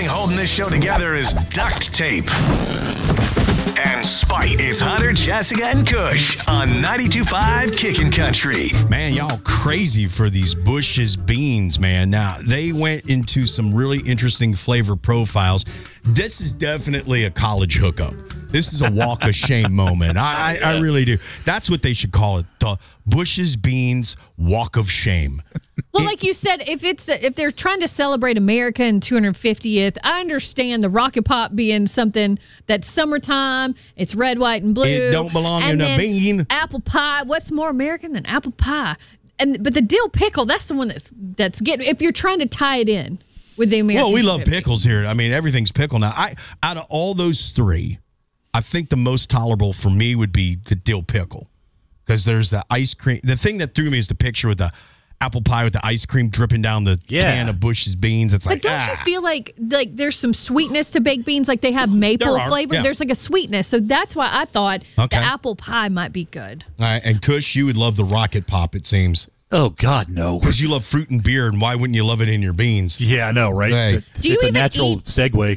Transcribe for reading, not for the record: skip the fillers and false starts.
holding this show together is duct tape and spite. It's Hunter, Jessica, and Kush on 92.5 Kickin' Country. Man, y'all crazy for these Bush's beans, man. Now, they went into some really interesting flavor profiles. This is definitely a college hookup. This is a walk of shame moment. I really do. That's what they should call it, the Bush's Beans Walk of Shame. Well, like you said, if they're trying to celebrate America and 250th, I understand the Rocket Pop being something that's summertime. It's red, white, and blue. It don't belong in a bean. Apple pie. What's more American than apple pie? But the dill pickle, that's the one that's getting. If you're trying to tie it in with the American. Well, we love 250. pickles here. I mean, everything's pickle now. Out of all those three, I think the most tolerable for me would be the dill pickle, because there's the ice cream. The thing that threw me is the picture with the apple pie with the ice cream dripping down the can of Bush's beans. It's like, but don't you feel like there's some sweetness to baked beans? Like they have maple flavor. Yeah. There's like a sweetness. So that's why I thought the Okay. apple pie might be good. All right, and Kush, you would love the Rocket Pop, it seems. Oh, God, no. Because you love fruit and beer, and why wouldn't you love it in your beans? Yeah, I know, right? Right. Do you It's a even natural eat- segue.